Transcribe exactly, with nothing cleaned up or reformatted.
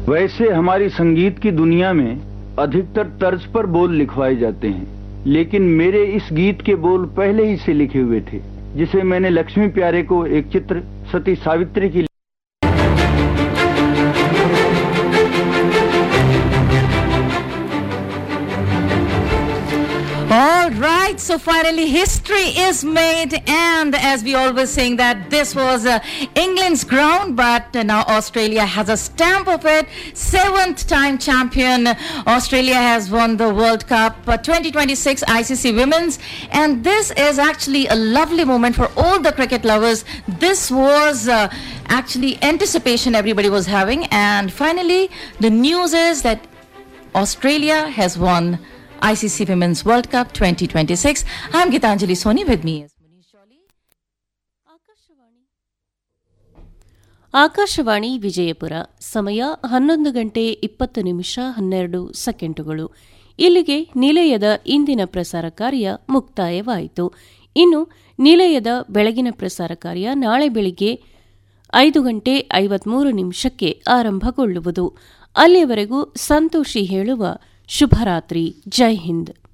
वैसे हमारी संगीत की दुनिया में अधिकतर तर्ज पर बोल लिखवाए जाते हैं, लेकिन मेरे इस गीत के बोल पहले ही से लिखे हुए थे, जिसे मैंने लक्ष्मी प्यारे को एक चित्र सती सावित्री की All right, so finally history is made, and as we always saying that this was uh, England's ground, but uh, now Australia has a stamp of it. Seventh time champion, Australia has won the World Cup uh, twenty twenty-six I C C Women's, and this is actually a lovely moment for all the cricket lovers. This was uh, actually anticipation everybody was having, and finally the news is that Australia has won I C C Women's World Cup twenty twenty-six. I'm Gitanjali Soni, with me is Munish Shawley. Akashvani Vijayapura. ಸಮಯ ಹನ್ನೊಂದು ಗಂಟೆ ಇಪ್ಪತ್ತು ನಿಮಿಷ ಹನ್ನೆರಡು ಸೆಕೆಂಡುಗಳು. ಇಲ್ಲಿಗೆ ನಿಲಯದ ಇಂದಿನ ಪ್ರಸಾರ ಕಾರ್ಯ ಮುಕ್ತಾಯವಾಯಿತು. ಇನ್ನು ನಿಲಯದ ಬೆಳಗಿನ ಪ್ರಸಾರ ಕಾರ್ಯ ನಾಳೆ ಬೆಳಿಗ್ಗೆ ಐದು ಗಂಟೆ ಐವತ್ಮೂರು ನಿಮಿಷಕ್ಕೆ ಆರಂಭಗೊಳ್ಳುವುದು. ಅಲ್ಲಿಯವರೆಗೂ ಸಂತೋಷಿ ಹೇಳುವ ಶುಭರಾತ್ರಿ. ಜೈ ಹಿಂದ್.